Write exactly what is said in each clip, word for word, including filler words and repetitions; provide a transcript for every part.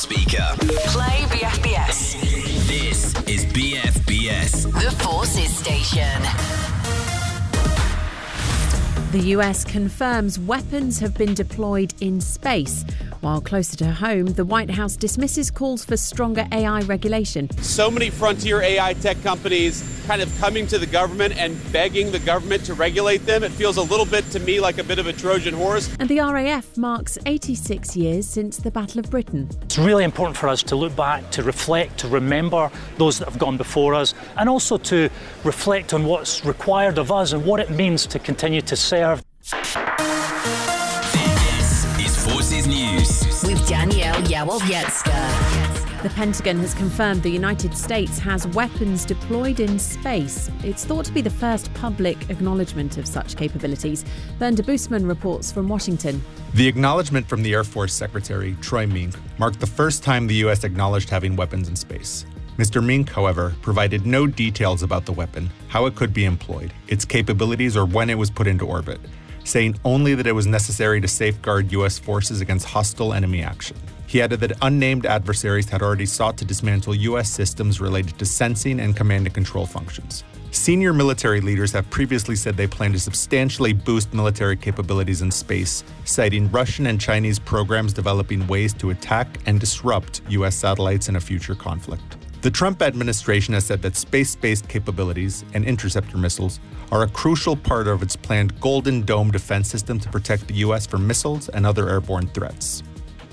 speaker. Play B F B S. This is B F B S. The Forces Station. The U S confirms weapons have been deployed in space. While closer to home, the White House dismisses calls for stronger A I regulation. So many frontier A I tech companies kind of coming to the government and begging the government to regulate them. It feels a little bit to me like a bit of a Trojan horse. And the R A F marks eighty-six years since the Battle of Britain. It's really important for us to look back, to reflect, to remember those that have gone before us, and also to reflect on what's required of us and what it means to continue to serve. This is Forces News with Danielle Yawowiecka. The Pentagon has confirmed the United States has weapons deployed in space. It's thought to be the first public acknowledgement of such capabilities. Bernd de Boosman reports from Washington. The acknowledgement from the Air Force Secretary, Troy Mink, marked the first time the U S acknowledged having weapons in space. Mister Mink, however, provided no details about the weapon, how it could be employed, its capabilities, or when it was put into orbit, saying only that it was necessary to safeguard U S forces against hostile enemy action. He added that unnamed adversaries had already sought to dismantle U S systems related to sensing and command and control functions. Senior military leaders have previously said they plan to substantially boost military capabilities in space, citing Russian and Chinese programs developing ways to attack and disrupt U S satellites in a future conflict. The Trump administration has said that space-based capabilities and interceptor missiles are a crucial part of its planned Golden Dome defense system to protect the U S from missiles and other airborne threats.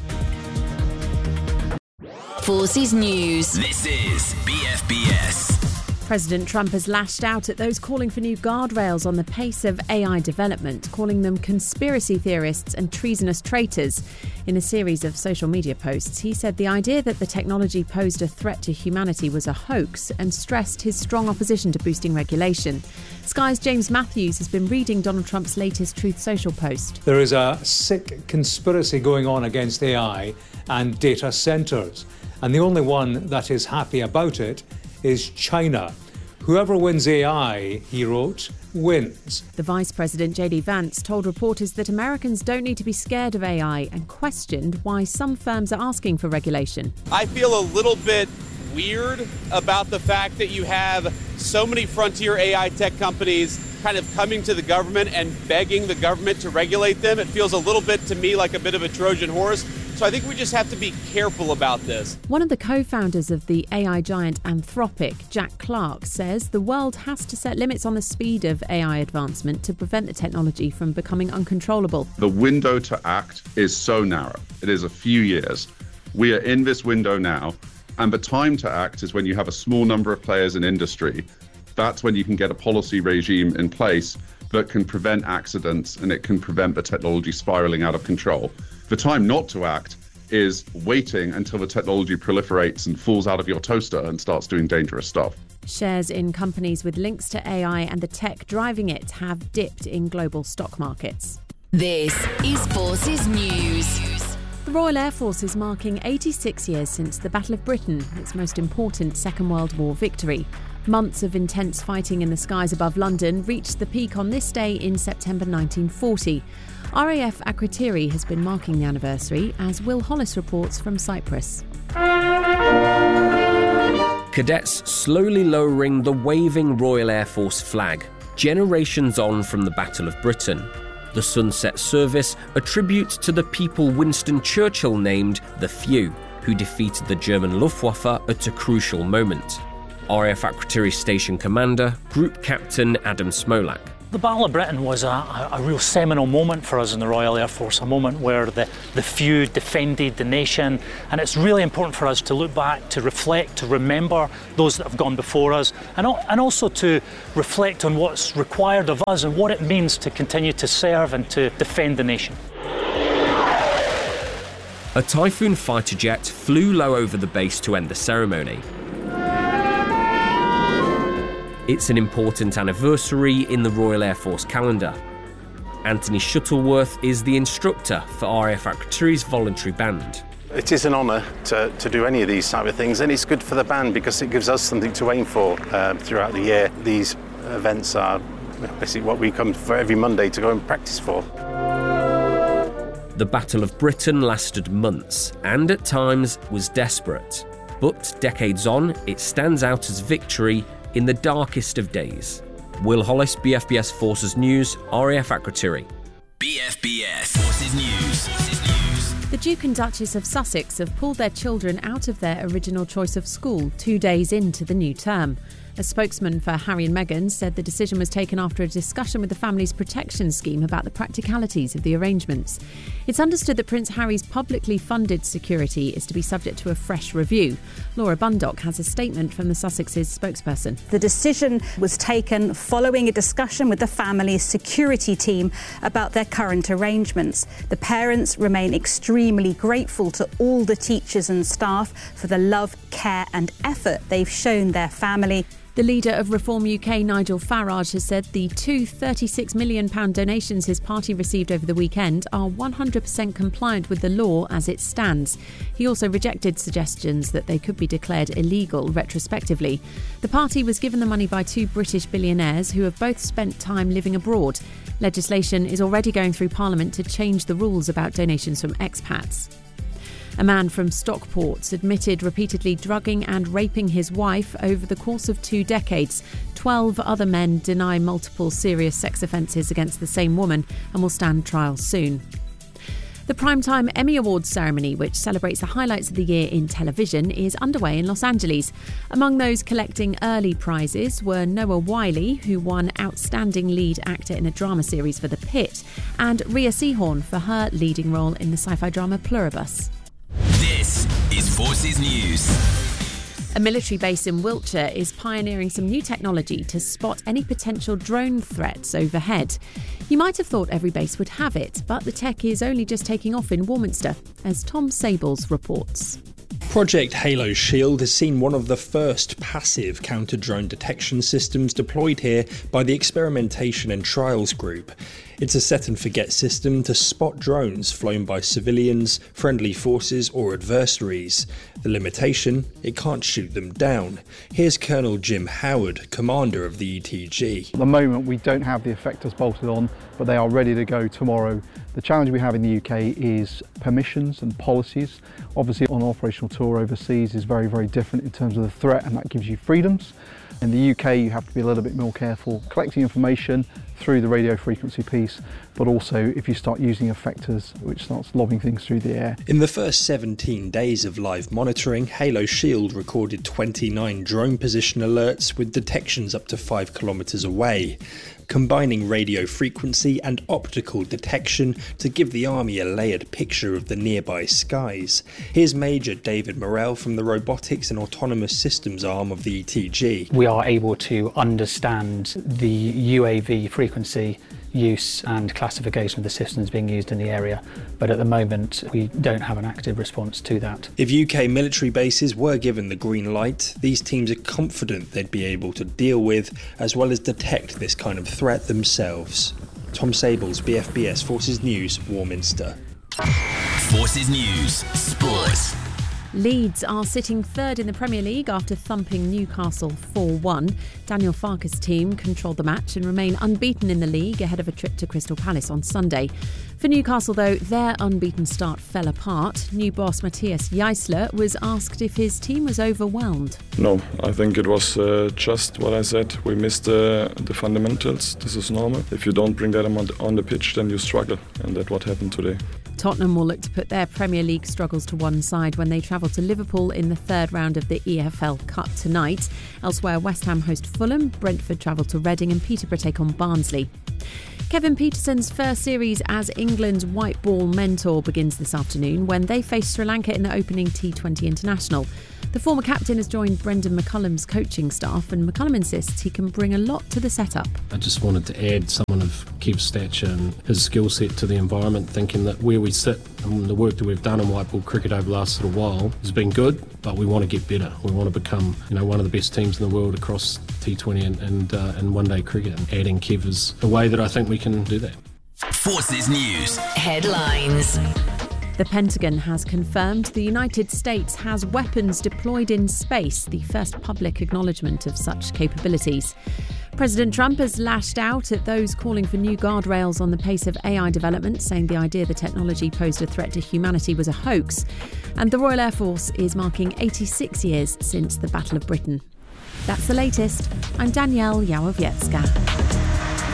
Forces News. This is B F B S. President Trump has lashed out at those calling for new guardrails on the pace of A I development, calling them conspiracy theorists and treasonous traitors. In a series of social media posts, he said the idea that the technology posed a threat to humanity was a hoax and stressed his strong opposition to boosting regulation. Sky's James Matthews has been reading Donald Trump's latest Truth Social post. There is a sick conspiracy going on against A I and data centres, and the only one that is happy about it is China. Whoever wins A I, he wrote, wins. The Vice President, J D Vance, told reporters that Americans don't need to be scared of A I and questioned why some firms are asking for regulation. I feel a little bit weird about the fact that you have so many frontier A I tech companies kind of coming to the government and begging the government to regulate them. It feels a little bit to me like a bit of a Trojan horse. So I think we just have to be careful about this. One of the co-founders of the A I giant Anthropic, Jack Clark, says the world has to set limits on the speed of A I advancement to prevent the technology from becoming uncontrollable. The window to act is so narrow. It is a few years. We are in this window now, and the time to act is when you have a small number of players in industry. That's when you can get a policy regime in place that can prevent accidents and it can prevent the technology spiraling out of control. The time not to act is waiting until the technology proliferates and falls out of your toaster and starts doing dangerous stuff. Shares in companies with links to A I and the tech driving it have dipped in global stock markets. This is Forces News. The Royal Air Force is marking eighty-six years since the Battle of Britain, its most important Second World War victory. Months of intense fighting in the skies above London reached the peak on this day in September nineteen forty. R A F Akrotiri has been marking the anniversary, as Will Hollis reports from Cyprus. Cadets slowly lowering the waving Royal Air Force flag, generations on from the Battle of Britain. The sunset service, a tribute to the people Winston Churchill named the Few, who defeated the German Luftwaffe at a crucial moment. R A F Akrotiri Station Commander, Group Captain Adam Smolak. The Battle of Britain was a, a real seminal moment for us in the Royal Air Force, a moment where the, the few defended the nation, and it's really important for us to look back, to reflect, to remember those that have gone before us, and, and also to reflect on what's required of us and what it means to continue to serve and to defend the nation. A Typhoon fighter jet flew low over the base to end the ceremony. It's an important anniversary in the Royal Air Force calendar. Anthony Shuttleworth is the instructor for R A F Akrotiri's voluntary band. It is an honour to, to do any of these type of things, and it's good for the band because it gives us something to aim for uh, throughout the year. These events are basically what we come for every Monday to go and practice for. The Battle of Britain lasted months and at times was desperate. But decades on, it stands out as victory in the darkest of days. Will Hollis, B F B S Forces News, R A F Akrotiri. B F B S Forces News. Forces News. The Duke and Duchess of Sussex have pulled their children out of their original choice of school two days into the new term. A spokesman for Harry and Meghan said the decision was taken after a discussion with the family's protection scheme about the practicalities of the arrangements. It's understood that Prince Harry's publicly funded security is to be subject to a fresh review. Laura Bundock has a statement from the Sussex's spokesperson. The decision was taken following a discussion with the family's security team about their current arrangements. The parents remain extremely grateful to all the teachers and staff for the love, care and effort they've shown their family. The leader of Reform U K, Nigel Farage, has said the two thirty-six million pounds donations his party received over the weekend are one hundred percent compliant with the law as it stands. He also rejected suggestions that they could be declared illegal retrospectively. The party was given the money by two British billionaires who have both spent time living abroad. Legislation is already going through Parliament to change the rules about donations from expats. A man from Stockport admitted repeatedly drugging and raping his wife over the course of two decades. Twelve other men deny multiple serious sex offences against the same woman and will stand trial soon. The Primetime Emmy Awards ceremony, which celebrates the highlights of the year in television, is underway in Los Angeles. Among those collecting early prizes were Noah Wyle, who won Outstanding Lead Actor in a Drama Series for The Pit, and Rhea Seehorn for her leading role in the sci-fi drama Pluribus. This is Forces News. A military base in Wiltshire is pioneering some new technology to spot any potential drone threats overhead. You might have thought every base would have it, but the tech is only just taking off in Warminster, as Tom Sables reports. Project Halo Shield has seen one of the first passive counter-drone detection systems deployed here by the Experimentation and Trials Group. It's a set-and-forget system to spot drones flown by civilians, friendly forces or adversaries. The limitation? It can't shoot them down. Here's Colonel Jim Howard, commander of the E T G. At the moment we don't have the effectors bolted on, but they are ready to go tomorrow. The challenge we have in the U K is permissions and policies. Obviously on an operational tour overseas is very, very different in terms of the threat, and that gives you freedoms. In the U K you have to be a little bit more careful collecting information through the radio frequency piece, but also if you start using effectors, which starts lobbing things through the air. In the first seventeen days of live monitoring, Halo Shield recorded twenty-nine drone position alerts with detections up to five kilometres away, combining radio frequency and optical detection to give the Army a layered picture of the nearby skies. Here's Major David Morrell from the Robotics and Autonomous Systems arm of the E T G. We are able to understand the U A V frequency use and classification of the systems being used in the area, but at the moment we don't have an active response to that. If U K military bases were given the green light, these teams are confident they'd be able to deal with as well as detect this kind of threat themselves. Tom Sables, B F B S Forces News, Warminster. Forces News, Sports. Leeds are sitting third in the Premier League after thumping Newcastle four one. Daniel Farke's team controlled the match and remain unbeaten in the league ahead of a trip to Crystal Palace on Sunday. For Newcastle, though, their unbeaten start fell apart. New boss Matthias Jaissler was asked if his team was overwhelmed. No, I think it was uh, just what I said. We missed uh, the fundamentals. This is normal. If you don't bring that on the pitch, then you struggle, and that's what happened today. Tottenham will look to put their Premier League struggles to one side when they travel to Liverpool in the third round of the E F L Cup tonight. Elsewhere, West Ham host Fulham, Brentford travel to Reading and Peterborough take on Barnsley. Kevin Peterson's first series as England's white ball mentor begins this afternoon when they face Sri Lanka in the opening T twenty International. The former captain has joined Brendan McCullum's coaching staff, and McCullum insists he can bring a lot to the setup. I just wanted to add someone of Kev's stature and his skill set to the environment, thinking that where we sit and the work that we've done in white ball cricket over the last little while has been good, but we want to get better. We want to become, you know, one of the best teams in the world across T twenty and, and, uh, and one-day cricket. And adding Kev is a way that I think we can do that. Forces News. Headlines. The Pentagon has confirmed the United States has weapons deployed in space, the first public acknowledgement of such capabilities. President Trump has lashed out at those calling for new guardrails on the pace of A I development, saying the idea the technology posed a threat to humanity was a hoax. And the Royal Air Force is marking eighty-six years since the Battle of Britain. That's the latest. I'm Danielle Yawowiecka.